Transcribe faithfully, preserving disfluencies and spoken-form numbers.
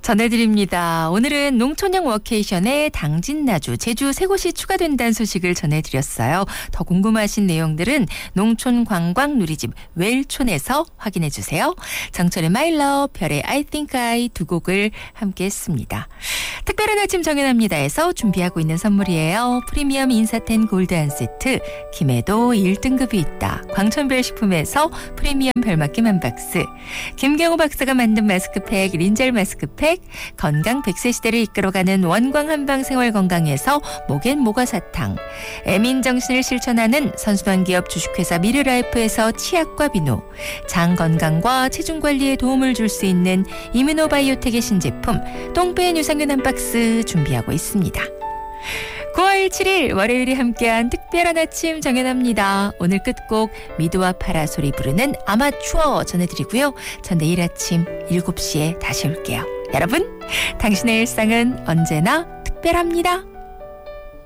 전해드립니다. 오늘은 농촌형 워케이션에 당진나주, 제주 세 곳이 추가된다는 소식을 전해드렸어요. 더 궁금하신 내용들은 농촌관광 누리집 웰촌에서 확인해주세요. 정철의 My Love, 별의 I Think I 두 곡을 함께 했습니다. 특별한 아침 정연합니다에서 준비하고 있는 선물이에요. 프리미엄 인사텐 골드 한 세트, 김해도 일 등급이 있다. 광천별 식품에서 프리미엄 별맛김 한 박스, 김경호 박사가 만든 마스크팩, 린젤 마스크팩, 건강 백 세 시대를 이끌어가는 원광 한방 생활 건강에서 목엔 모과 사탕, 에민 정신을 실천하는 선순환 기업 주식회사 미르라이프에서 치약과 비누, 장 건강과 체중 관리에 도움을 줄 수 있는 이뮤노바이오텍의 신제품 똥배엔 유산균 한 박스 준비하고 있습니다. 구월 칠일 월요일에 함께한 특별한 아침 정연합니다. 오늘 끝곡 미도와 파라솔이 부르는 아마추어 전해드리고요. 전 내일 아침 일곱 시에 다시 올게요. 여러분, 당신의 일상은 언제나 특별합니다.